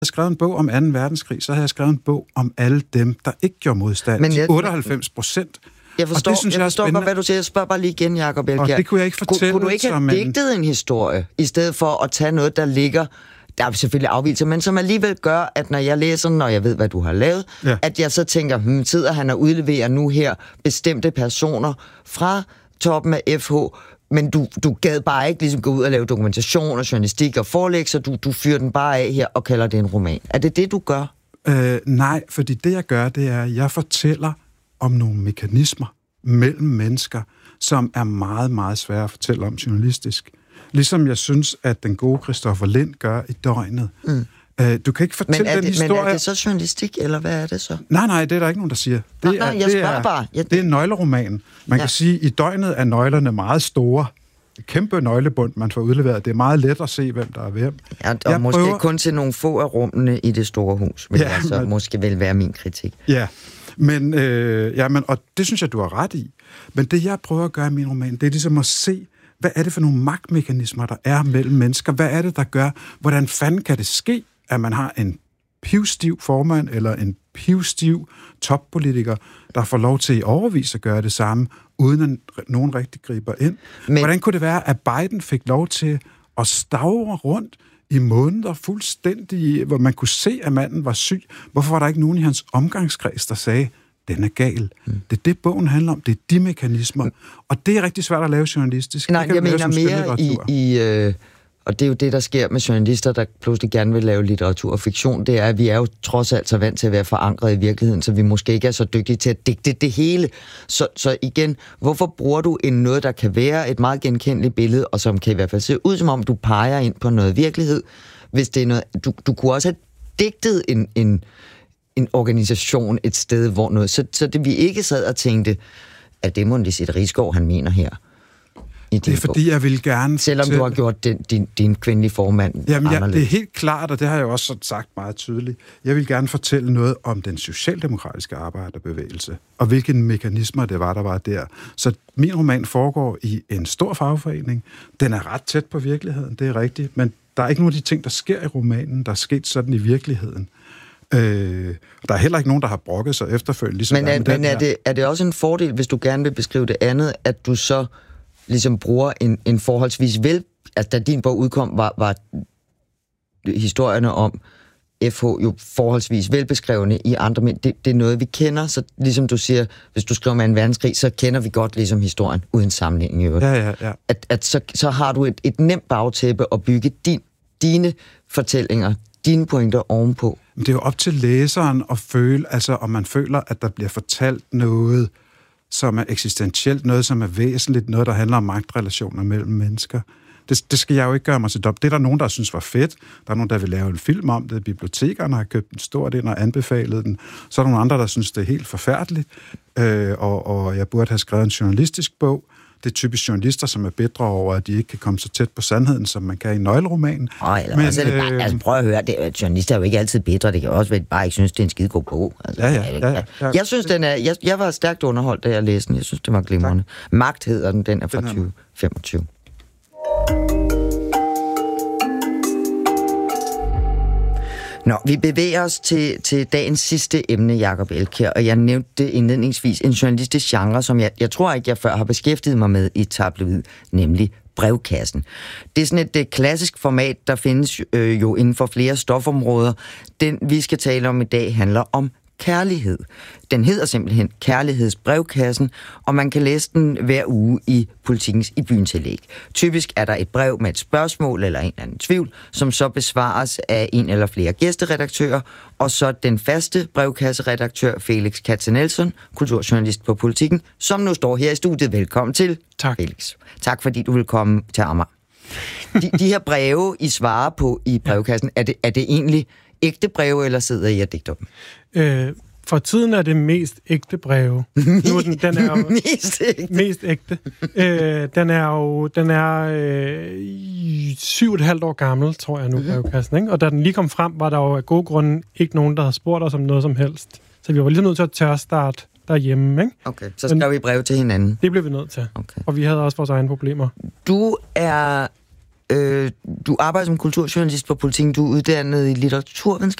skrevet en bog om 2. verdenskrig, så havde jeg skrevet en bog om alle dem, der ikke gjorde modstand. Men 98%. Jeg forstår godt, hvad du siger. Jeg spørger bare lige igen, Jacob Elkjær. Og det kunne jeg ikke fortælle. Kunne du ikke have digtet en historie, i stedet for at tage noget, der ligger... Der er selvfølgelig afvigelser, men som alligevel gør, at når jeg læser den, og jeg ved, hvad du har lavet, at jeg så tænker, sidder han og udleverer nu her bestemte personer fra toppen af FH, men du gad bare ikke ligesom gå ud og lave dokumentation og journalistik og forelæg, så du fyrer den bare af her og kalder det en roman. Er det du gør? Nej, fordi det jeg gør, det er, at jeg fortæller om nogle mekanismer mellem mennesker, som er meget, meget svære at fortælle om journalistisk. Ligesom jeg synes, at den gode Christoffer Lind gør i Døgnet. Du kan ikke fortælle den historie... Men er det så journalistik, eller hvad er det så? Nej, det er der ikke nogen, der siger. Det er en nøgleroman. Man kan sige, at i Døgnet er nøglerne meget store. Kæmpe nøglebund, man får udleveret. Det er meget let at se, hvem der er hvem. Ja, og måske kun til nogle få af rummene i det store hus, vil altså måske vel være min kritik. Ja, men og det synes jeg, du har ret i. Men det, jeg prøver at gøre i min roman, det er ligesom at se, hvad er det for nogle magtmekanismer, der er mellem mennesker? Hvad er det, der gør? Hvordan fanden kan det ske, at man har en pivstiv formand eller en pivstiv toppolitiker, der får lov til i overvis at gøre det samme, uden at nogen rigtig griber ind? Hvordan kunne det være, at Biden fik lov til at stavre rundt i måneder fuldstændig, hvor man kunne se, at manden var syg? Hvorfor var der ikke nogen i hans omgangskreds, der sagde, den er gal. Det er det, bogen handler om. Det er de mekanismer. Og det er rigtig svært at lave journalistisk. Nej, jeg mener mere og det er jo det, der sker med journalister, der pludselig gerne vil lave litteratur og fiktion, det er, at vi er jo trods alt så vant til at være forankret i virkeligheden, så vi måske ikke er så dygtige til at digte det hele. Så igen, hvorfor bruger du noget, der kan være et meget genkendeligt billede, og som kan i hvert fald se ud, som om du peger ind på noget virkelighed, hvis det er noget... Du kunne også have digtet en organisation et sted, hvor noget... Så det vi ikke sad og tænkte, at det må Lisette Risgaard, han mener her. Det er fordi, jeg vil gerne... Selvom du har gjort din kvindelige formand anderledes. Det er helt klart, og det har jeg også sagt meget tydeligt. Jeg vil gerne fortælle noget om den socialdemokratiske arbejderbevægelse, og hvilke mekanismer det var, der var der. Så min roman foregår i en stor fagforening. Den er ret tæt på virkeligheden, det er rigtigt, men der er ikke nogen af de ting, der sker i romanen, der er sket sådan i virkeligheden. Der er heller ikke nogen, der har brokket sig efterfølgende. Ligesom men er det også en fordel, hvis du gerne vil beskrive det andet, at du så ligesom bruger en forholdsvis altså da din bog udkom, var historierne om FH jo forholdsvis velbeskrevne i andre, men det er noget, vi kender, så ligesom du siger, hvis du skriver om 2. verdenskrig, så kender vi godt ligesom historien, uden sammenligning i øvrigt. Ja. At så har du et nemt bagtæppe at bygge dine fortællinger, dine pointer ovenpå. Det er jo op til læseren at føle, altså om man føler, at der bliver fortalt noget, som er eksistentielt, noget, som er væsentligt, noget, der handler om magtrelationer mellem mennesker. Det skal jeg jo ikke gøre mig til dom. Det er der nogen, der synes var fedt. Der er nogen, der vil lave en film om det. Bibliotekerne har købt en stort ind og anbefalet den. Så er der nogle andre, der synes, det er helt forfærdeligt. Og jeg burde have skrevet en journalistisk bog. Det er typisk journalister, som er bedre over, at de ikke kan komme så tæt på sandheden, som man kan i nøgleromanen. Prøv at høre, journalister er jo ikke altid bedre. Det kan også være, at de bare ikke synes, det er en skide god bog. Altså, ja. Jeg synes, jeg var stærkt underholdt, da jeg læste den. Jeg synes, det var glimrende. Magt hedder den er fra 2025. Nå, vi bevæger os til dagens sidste emne, Jacob Elkjær, og jeg nævnte det indledningsvis, en journalistisk genre, som jeg tror ikke, jeg før har beskæftiget mig med i tabloid, nemlig brevkassen. Det er sådan et klassisk format, der findes jo inden for flere stofområder. Den, vi skal tale om i dag, handler om kærlighed. Den hedder simpelthen Kærlighedsbrevkassen, og man kan læse den hver uge i Politikens i byen tillæg. Typisk er der et brev med et spørgsmål eller en eller anden tvivl, som så besvares af en eller flere gæsteredaktører, og så den faste brevkasseredaktør Felix Katzenelson, kulturjournalist på Politiken, som nu står her i studiet. Velkommen til, tak. Felix. Tak fordi du vil komme til Amager. De her breve, I svarer på i brevkassen, er det egentlig ægte breve, eller sidder I og digter dem? For tiden er det mest ægte breve. Nu er den er jo mest ægte. Den er 7,5 år gammel, tror jeg nu, brevkassen, ikke? Og da den lige kom frem, var der jo af gode grunde ikke nogen, der havde spurgt os om noget som helst. Så vi var ligesom nødt til at tørstarte derhjemme, ikke? Okay, så skrev vi brev til hinanden. Det blev vi nødt til. Okay. Og vi havde også vores egne problemer. Du er du arbejder som kulturjournalist på Politiken, du er uddannet i litteraturvidenskab.